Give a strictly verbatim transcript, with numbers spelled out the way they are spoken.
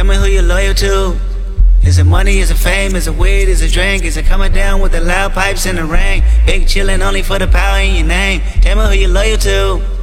me who you're loyal to. Is it money, is it fame, is it weed, is it drink? Is it coming down with the loud pipes in the rain? Big chillin' only for the power in your name. Tell me who you're loyal to.